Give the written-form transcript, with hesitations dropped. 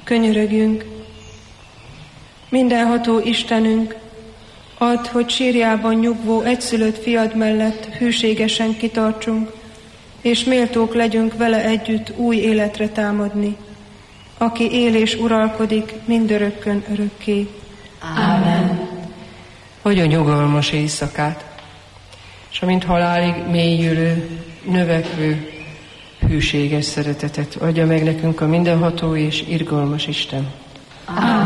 könyörögjünk. Mindenható Istenünk, add, hogy sírjában nyugvó egyszülött fiad mellett hűségesen kitartsunk, és méltók legyünk vele együtt új életre támadni, aki él és uralkodik mindörökkön örökké. Ámen. Hogy a nyugalmas éjszakát, és amint halálig mélyülő, növekvő, hűséges szeretetet adja meg nekünk a mindenható és irgalmas Isten. Ámen.